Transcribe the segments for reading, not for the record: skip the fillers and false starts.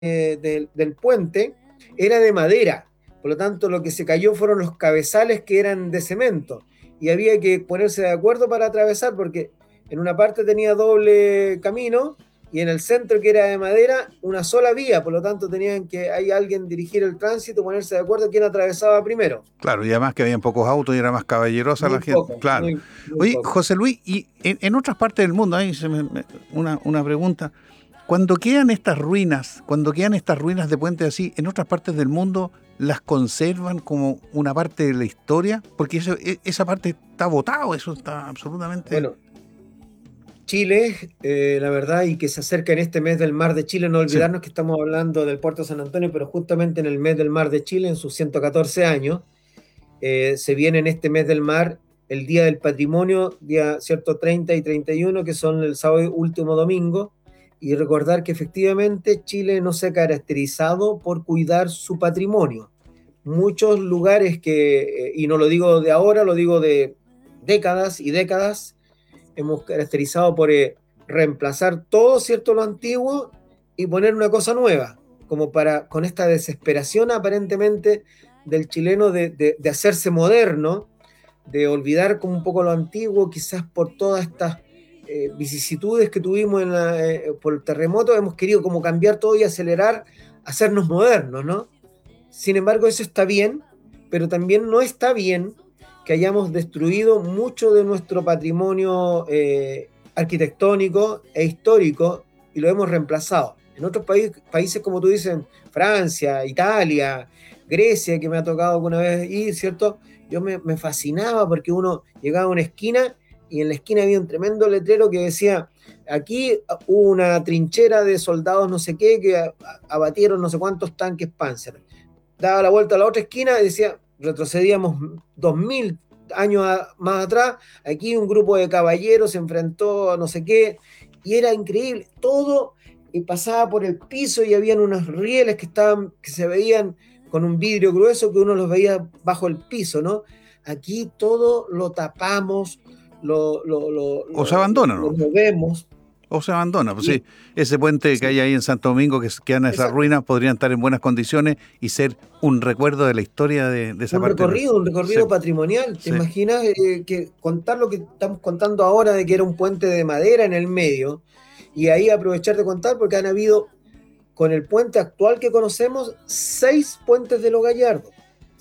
del puente era de madera. Por lo tanto, lo que se cayó fueron los cabezales que eran de cemento. Y había que ponerse de acuerdo para atravesar porque en una parte tenía doble camino y en el centro, que era de madera, una sola vía. Por lo tanto, tenían que hay alguien dirigir el tránsito, ponerse de acuerdo quién atravesaba primero. Claro, y además que habían pocos autos y era más caballerosa la Muy gente. poco, Claro. muy, muy Oye, poco. José Luis, y en otras partes del mundo, ahí una pregunta. Cuando quedan estas ruinas de puentes así, en otras partes del mundo, ¿las conservan como una parte de la historia? Porque esa parte está botado, eso está absolutamente... Bueno, Chile, la verdad, y que se acerca en este mes del Mar de Chile, no Sí. olvidarnos que estamos hablando del Puerto de San Antonio, pero justamente en el mes del Mar de Chile, en sus 114 años, se viene en este mes del mar el Día del Patrimonio, día cierto 30 y 31, que son el sábado y último domingo, y recordar que efectivamente Chile no se ha caracterizado por cuidar su patrimonio. Muchos lugares y no lo digo de ahora, lo digo de décadas y décadas, hemos caracterizado por reemplazar todo, ¿cierto?, lo antiguo y poner una cosa nueva, como con esta desesperación aparentemente del chileno de hacerse moderno, de olvidar como un poco lo antiguo, quizás por todas estas vicisitudes que tuvimos por el terremoto, hemos querido como cambiar todo y acelerar, hacernos modernos, ¿no? Sin embargo, eso está bien, pero también no está bien que hayamos destruido mucho de nuestro patrimonio arquitectónico e histórico y lo hemos reemplazado. En otros países, como tú dices, Francia, Italia, Grecia, que me ha tocado alguna vez ir, ¿cierto? Yo me fascinaba porque uno llegaba a una esquina y en la esquina había un tremendo letrero que decía, aquí hubo una trinchera de soldados no sé qué que abatieron no sé cuántos tanques Panzer. Daba la vuelta a la otra esquina y decía, retrocedíamos 2000 años más atrás, aquí un grupo de caballeros se enfrentó a no sé qué, y era increíble, todo pasaba por el piso y habían unos rieles que se veían con un vidrio grueso que uno los veía bajo el piso, ¿no? Aquí todo lo tapamos, O se abandona, lo ¿no? movemos, O se abandona. Pues y sí, ese puente que sí, hay ahí en Santo Domingo, que quedan esas exacto. ruinas, podrían estar en buenas condiciones y ser un recuerdo de la historia de esa parte. Un Sí, recorrido patrimonial. ¿Te sí. imaginas que contar lo que estamos contando ahora de que era un puente de madera en el medio y ahí aprovechar de contar porque han habido, con el puente actual que conocemos, 6 puentes de los Gallardos.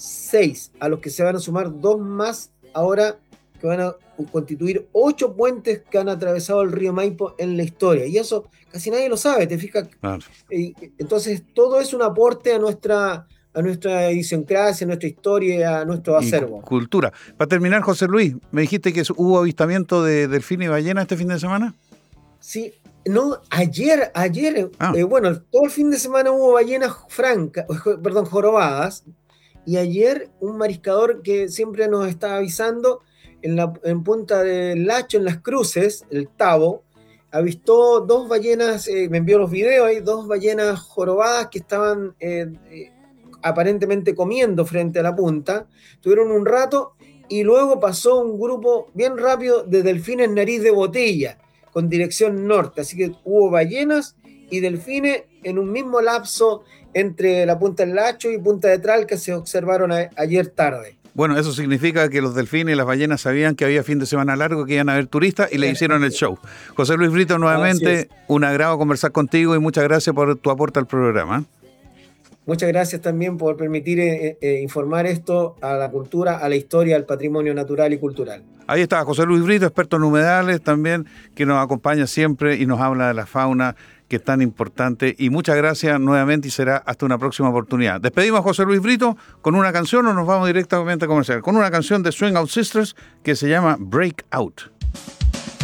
6, a los que se van a sumar 2 más ahora que van a constituir 8 puentes que han atravesado el río Maipo en la historia. Y eso casi nadie lo sabe, ¿te fijas? Claro. Entonces, todo es un aporte a nuestra idiosincrasia, a nuestra historia, a nuestro Y acervo. cultura. Para terminar, José Luis, me dijiste que hubo avistamiento de delfines y ballenas este fin de semana. Sí, no, ayer, Ah, bueno, todo el fin de semana hubo ballenas perdón, jorobadas, y ayer un mariscador que siempre nos está avisando en Punta del Lacho, en Las Cruces, el Tabo, avistó 2 ballenas, me envió los videos, hay 2 ballenas jorobadas que estaban aparentemente comiendo frente a la punta, tuvieron un rato y luego pasó un grupo bien rápido de delfines nariz de botella con dirección norte, así que hubo ballenas y delfines en un mismo lapso entre la Punta del Lacho y Punta de Tral que se observaron ayer tarde. bueno, eso significa que los delfines y las ballenas sabían que había fin de semana largo, que iban a haber turistas y le hicieron el show. José Luis Brito, Así nuevamente, es. un agrado conversar contigo y muchas gracias por tu aporte al programa. Muchas gracias también por permitir informar esto a la cultura, a la historia, al patrimonio natural y cultural. Ahí está José Luis Brito, experto en humedales también, que nos acompaña siempre y nos habla de la fauna que es tan importante. Y muchas gracias nuevamente y será hasta una próxima oportunidad. Despedimos a José Luis Brito con una canción o nos vamos directamente a comercial. Con una canción de Swing Out Sisters que se llama Break Out.